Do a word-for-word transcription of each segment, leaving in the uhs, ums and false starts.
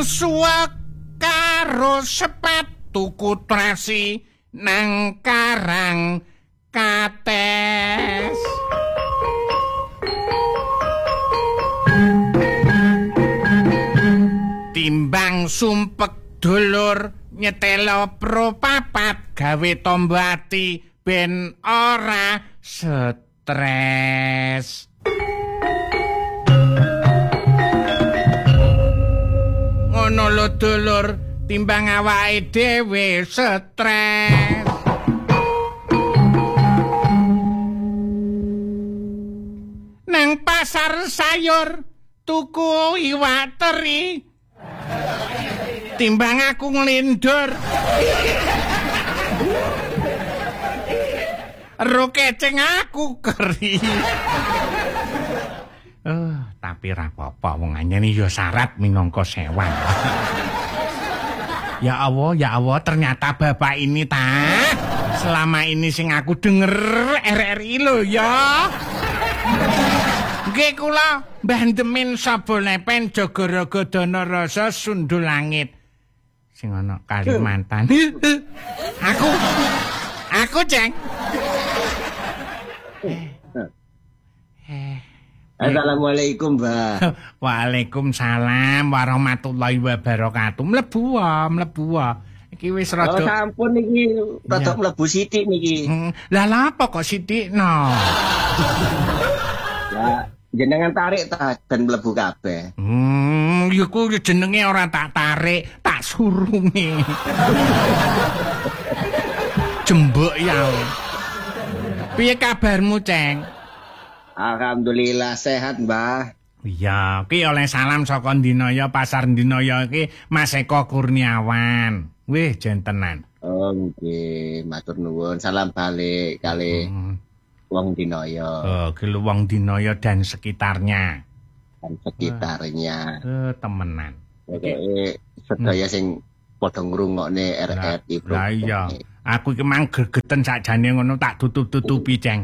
suwek karo sepatu kutrasi nang Karang Kates. Timbang sumpek dulur nyetelo pro papat gawe tombo ati ben ora stres. Ngono lho dulur, timbang awake dhewe stres. Nang pasar sayur tuku iwak teri. Timbang aku nglindur. Ro keceng aku keri. Eh, tapi ra apa-apa wong anyene ya syarat minangka sewan. Ya Allah, ya Allah, ternyata bapak ini ta. Selama ini sing aku denger R R I lho ya. Nggih kula Mbah Demin Sabo Lepen Jogorogo Donoroso Sundul Langit. Sing ana Kalimantan. Aku aku ceng. Eh. Assalamualaikum, Mbak. Waalaikumsalam warahmatullahi wabarakatuh. Mlebu wae, mlebu wae. Iki wis rada. Oh, sampun iki rada mlebu sithik niki. Hmm. Lah lha apa kok sithikno? Lah jenengan tarik ta ben mlebu kabeh. Hmm, iku jenenge ora tak tarik, tak surungi. Jembuk ya. Piye kabarmu, Ceng? Alhamdulillah sehat, Mbah. Iya, ki oleh salam saka Ndinaya Pasar Ndinaya iki Mas Eko Kurniawan. Wih, jentenan. Oh, nggih, matur nuwun. Salam balik kali hmm. wong Ndinaya. Oh, ki wong Ndinaya dan sekitarnya. Dan sekitarnya. Eh, temenan. Pokoke sedaya hmm. sing padha ngrungokne R R I. Lah iya. Aku iki mang gregeten sakjane ngono tak tutup-tutupi, Ceng.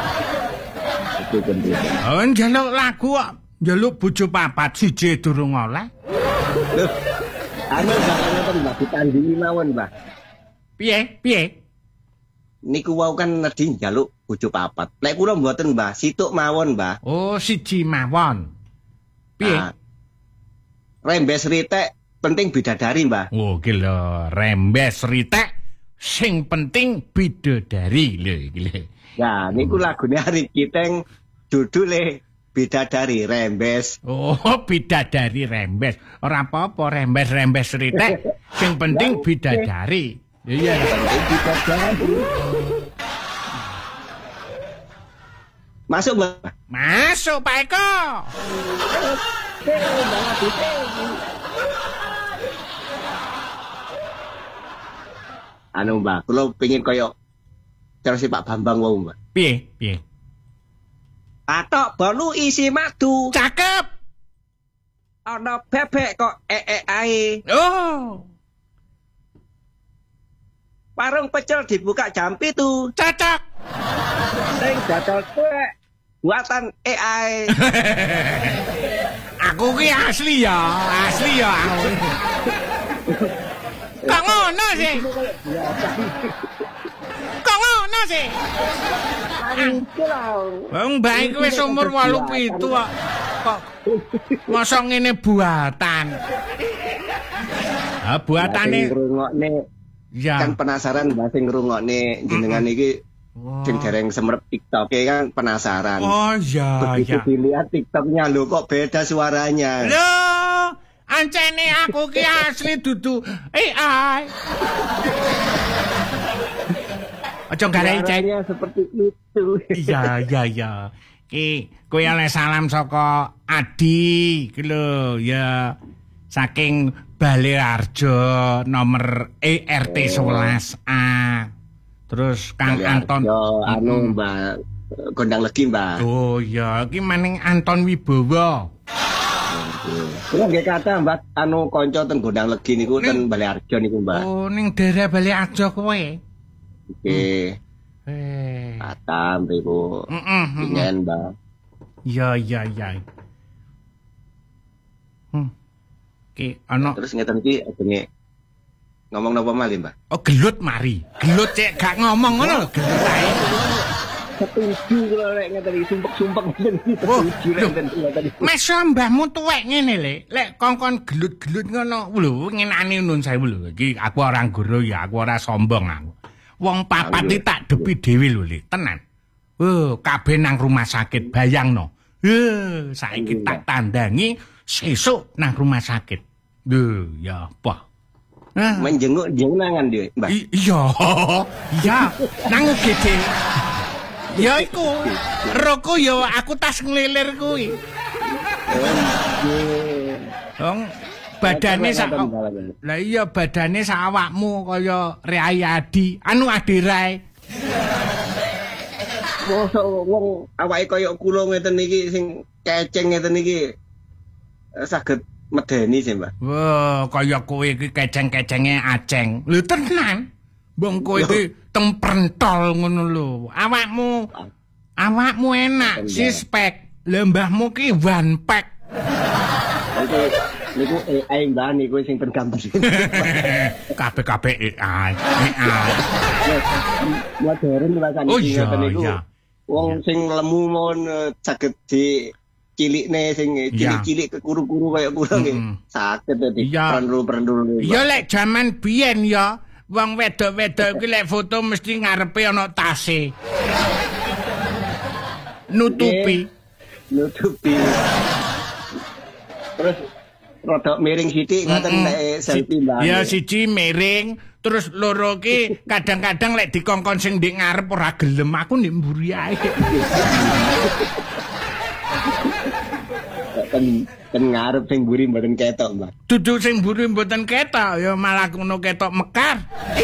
Oh, njaluk lagu kok. Njaluk bojo papat siji durung oleh. Lho. Anu ngoten Mbah ditandingi mawon, Mbah. Piye? Piye? Niku wau kan nedhi njaluk bojo papat. Lek kula mboten, Mbah, situk mawon, Mbah. Oh, siji mawon. Piye? Nah, rembes ritek penting bidadari, Mbah. Oh, iki lho, rembes ritek sing penting bidadari lho iki lho. Ya, niku lagune Ari Kiteng judule Bidadari Rembes. Oh, bidadari rembes. Ora apa-apa rembes-rembes ritek, sing penting bidadari. Iya. Bidadari. Masuk, Mbak. Masuk, Pak Eko. Anu, Mbak, kula pengin koyo terus Pak Bambang wau, Mbak. Piye? Piye? Patok bolu isi madu. Cakep. Ana bebek kok ee ae. Oh. Warung pecel dibuka jam pitu. Cocok. Sing dodol kue buatan A I. Aku ki asli ya, asli ya aku. Kok ngono sih? Kok ngono sih? Wong mbak iki wis umur wolu pitu kok. Kok mosok ngene buatan. Ah buatane ngrungokne ya. Kan penasaran Mbak sing ngrungokne jenengan iki wow. Sing dereng semrep TikTok kan penasaran. Oh iya begitu ya. Dilihat TikToknya lho kok beda suaranya. Loh, ancene aku ki asli dudu A I. Aja garai cek seperti itu. Iya iya iya. Ki kowe oleh salam saka Adi iki lho ya saking Balearjo nomor E R T sebelas A. Terus Kang Anton yo anu Mbak Gondang Legi, Mbak. Oh iya, iki maning Anton Wibowo. Kula nggih kata Mbak anu kanca ten Gondang Legi niku ten Balearjo niku, Mbak. Oh, ning daerah Balearjo kowe. Oke. Eh. Atam niku. Heeh. Ingen, Mbak. Iya iya iya. Hmm. Ki ana terus ngeten iki ajenge ngomong napa malih, Mbah? Oh, gelut mari. Gelut cek gak ngomong ngono lho, gelut ae. Setuju kula lek ngeten iki sumpek-sumpek ngeten iki. Setuju ngeten iki. Masa mbahmu tuwek ngene le, lek kongkon gelut-gelut ngono. Lho, ngenani nun sewu lho. Iki aku ora nggoro ya, aku ora sombong aku. Wong papat iki tak depi dhewe lho, Le. Tenan. Oh, kabeh nang rumah sakit, bayangno. Heh, saiki tak tandangi sesuk nang rumah sakit. Lho, ya apa? Ah. Menjenguk jenengan dia, Mbak. Iya. Iya, nang U G D. Ya iku. Roko ya aku tas ngelilir kuwi. Wong badane sak Lah iya badane sak awakmu kaya Rai Adi, anu Adi Rai. Mosok wong awake kaya kula ngeten iki sing keceng ngeten iki saged medeni sih, Mbak. Wah, kaya kowe iki keceng-kecenge aceng. Lho tenan. Wong kowe iki temprentol ngono lho. Awakmu awakmu enak, sispek. Lah mbahmu ki one pack. Niku A I Mbah niku sing ben gambar. Kabeh-kabeh A I. A I. Modern rasane iki ngoten niku. Wong sing lemu mon saged di cilikne sing cilik-cilik kekuru-kuru kaya kula nggih. Saged dadi perlu-perlu. Ya lek jaman biyen ya, wong wedok-wedok iki lek foto mesti ngarepe ana tase. Nutupi. Nutupi. Terus rodok miring sithik ngoten nek selfie Mbak. Ya siji miring, terus loro ki kadang-kadang lek dikongkon sing ndek ngarep ora gelem, aku ndek mburi ae. Ten ten ngarep sing mburi mboten ketok, Mbak. Dudu sing mburi mboten ketok, ya malah ngono ketok mekar.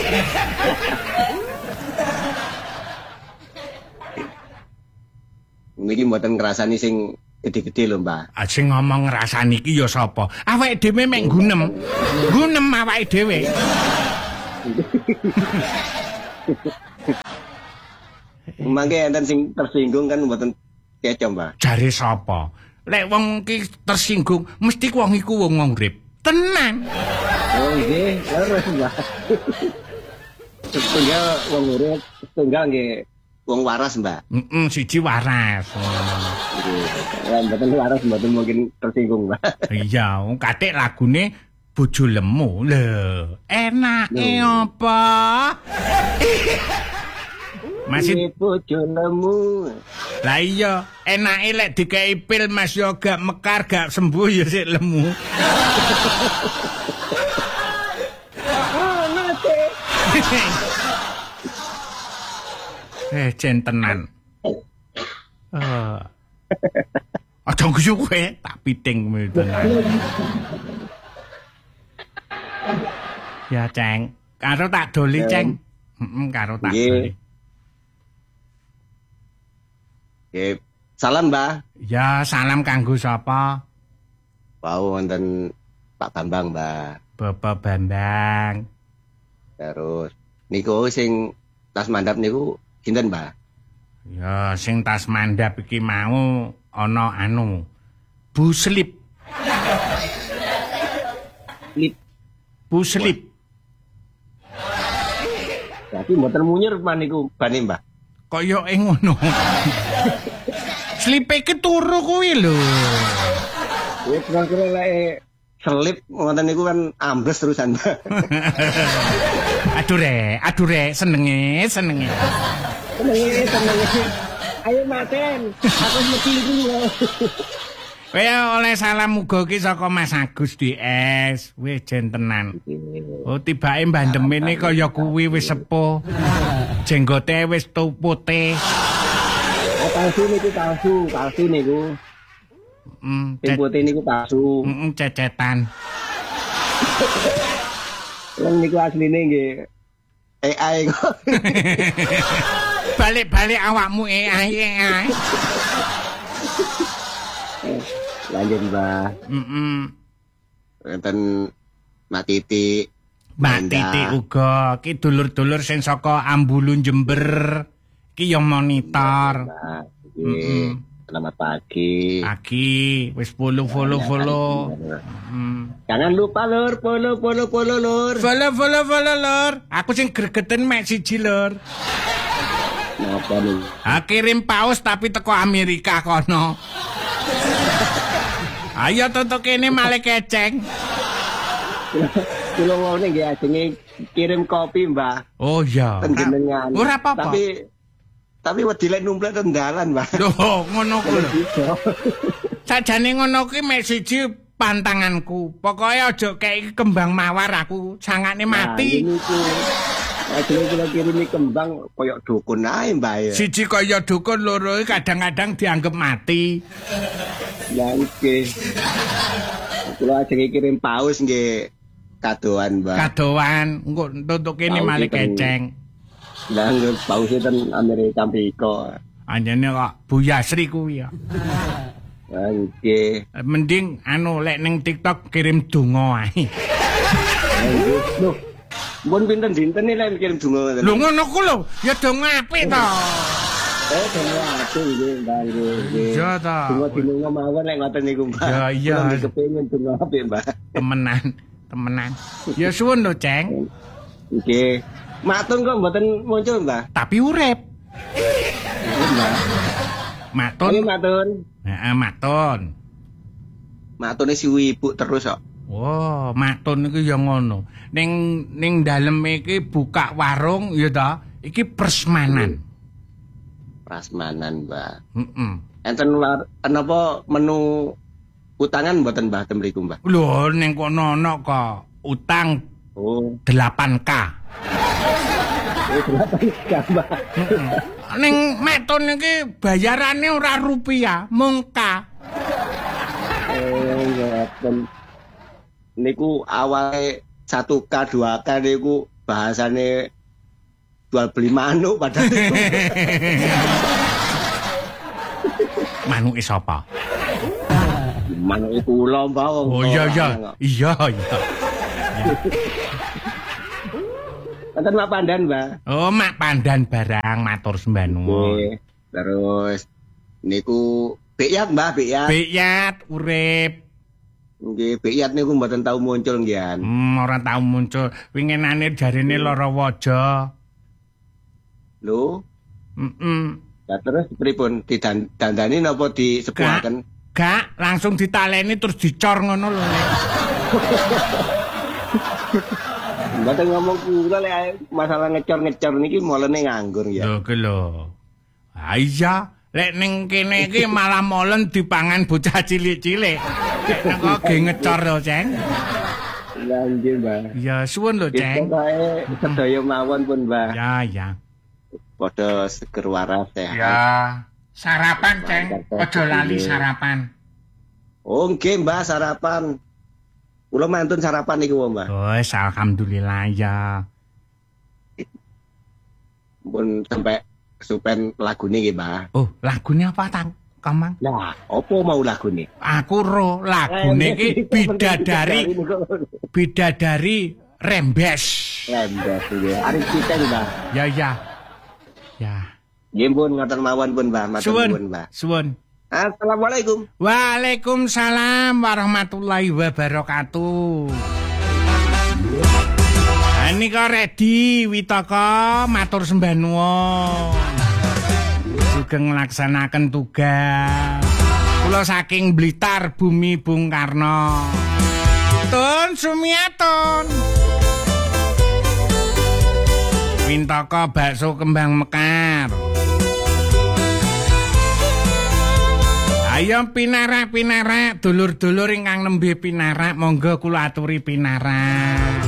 Niki mboten ngrasani sing gede-gede lho, Mbak. Ah sing ngomong ngrasani iki ya sapa? Awake dhewe mek gunem. Gunem awake dhewe. Mangke enten sing tersinggung kan mboten keco, Mbak. Jare sapa? Lek wong iki tersinggung, mesti wong iku wong urip. Tenan. Oh nggih, leres, Mbak. Setunggal wong urip, setunggal nggih wong waras, Mbak. Heeh, siji waras. Ya, mboten waras mboten mungkin tersinggung, Mbak. Iya, wong kathik lagune bojo lemu. Lho, enake apa? Masih bojo lemu. Lah iya, enake lek dikei pil Mas yo gak mekar, gak sembuh ya sik lemu. Oh, mati. Eh, centenan. Eh. Aja guyu kowe, tak piting tenan. Ya, Ceng. Karo tak doli, Ceng. Heeh, karo tak doli. Nggih. Salam, Mbah. Ya, salam kanggo sapa? Wau wonten Pak Bambang, Mbah. Bapak Bambang. Terus niku sing tas mandap niku sinten, Mbah? Ya, sing tas mandap iki mau ana anu. Bu Slip. Slip. Bu Slip. Jadi mboten munyur maniku bane, Mbah. Kaya ing ngono. Slipe iki turu kuwi lho. Wis kira-kira lek selip ngoten niku kan ambles terusan, Mbah. Aduh re, aduh re, senenge, senenge. Senenge, senenge. Ayo maten, aku mesti iki. Kowe oleh salam muga ki saka Mas Agus D S. Wis jentenan. Oh, tibake Mbah Demene kaya kuwi wis sepuh. Jenggote wis putih. Palsu niku palsu, palsu niku. Hmm, sing putih niku palsu. Heeh, cecetan. Wong niku asline nggih A I kok. Balik-balik awakmu A I A I. Lanjut, Mbah. Heeh. Enten Mbak Titi. Mbak Titi uga. Ki dulur-dulur sing saka Ambulu Jember. Ki yo monitor. Heeh. Selamat pagi. Pagi, wis follow follow follow. Hmm. Jangan lupa lur, follow follow follow lur. Follow follow follow lur. Aku sing gregeten mek siji lur. Napa nih? Ah, kirim paus tapi teko Amerika kono. Ayo tutuk kene malah keceng. Kulo ngene nggih ajenge kirim kopi, Mbah. Oh iya. Panjenengan. Ora apa-apa. Tapi Tapi wedi lek numplek tendalan, Mbak. Loh, ngono ku lho. Sajane ngono kuwi mek siji pantanganku. Pokoke aja kei kembang mawar aku, sangane mati. Nah, niku. Ajeng kula kirimi kembang koyo dukun ae, Mbak. Siji kaya dukun, loro kadang-kadang dianggap mati. Lah nggih. Kula ajeng kirim paus nggih kadoan, Mbak. Kadoan, engko entuk kene malih keceng. Lah nggih paus ten Amerika mriko. Anjene kok Bu Yasri kuwi ya. Nggih. Mending anu lek ning TikTok kirim donga ae. Loh, mun pinten dinten iki lek kirim donga. Lho ngono ku lho, ya donga apik to. Eh, donga apik nggih, Mbak. Iya ta. Donga dinunga mawon lek ngoten niku, Mbak. Ya iya. Kepengin donga apik, Mbak. Temenan, temenan. Ya suwun lho, Ceng. Nggih. Matun kok mboten muncul, Mbak. Tapi urip. Mbak. Matun. Ini matun. Heeh, matun. Matune si ibu terus kok. Wow, matun iki ya ngono. Ning ning dalem iki buka warung ya ta. Iki prasmanan. Prasmanan, Mbak. Heeh. Enten napa menu utangan mboten, Mbah, ten mriku, Mbah? Lho, ning kono ana kok utang oh delapan K. Oh, delapan K, Mbah. Ning matun iki bayarane ora rupiah, mung K. Oh, ngoten. Niku awale satu K, dua K niku bahasane jual beli manuk padahal. Manuke sapa? Manuke kula, Mbah. Oh iya iya. Iya iya. Enten Mak Pandan, Mbak. Oh, Mak Pandan barang matur sembah nuwun. Terus niku Bekyat, Mbah, Bekyat. Bekyat urip. Nggih, Bekyat niku mboten tau muncul nggih. Hmm, ora tau muncul. Winginane jarine lara waja. Lho? Heeh. Lah terus pripun didandani napa disepuhaken? Gak, langsung ditaleni terus dicor ngono lho. Mboten ngomong kula lek masalah ngecor-ngecor niki molene nganggur ya. Lho ki lho. Ha iya, lek ning kene iki malah molen dipangan bocah cilik-cilik. Nek kok ge ngecor lho, Ceng. Ya nggih, Mbak. Ya suwun lho, Ceng. Pokoke sedaya mawon pun, Mbak. Ya, ya. Padha seger waras sehat. Ya. Sarapan, Ceng. Aja lali sarapan. Oh, nggih, Mbak, sarapan. Kula mantun sarapan niku, Mbak. Oh, alhamdulillah ya. Pun sampai supen lagune nggih, Mbak. Oh, lagune apa, Tang? Kamang? Lah, apa mau lagune? Aku ro lagune iki bidadari. Bidadari Rembes. Rembes nggih. Arep kita, Mbak. Ya, ya. Ya. Nggih, pun ngoten mawon pun, Mbak. Matur nuwun, Mbak. Suwun. Assalamualaikum. Waalaikumsalam warahmatullahi wabarakatuh. Ini kok ready, Witaka, matur sembah nuwun. Sugeng nglaksanaken tugas. Kula saking Blitar, Bumi Bung Karno. Tun sumiatun. Wintaka bakso kembang mekar. Ayo pinarak-pinarak, dulur-dulur ingkang nembe pinarak, monggo kula aturi pinarak.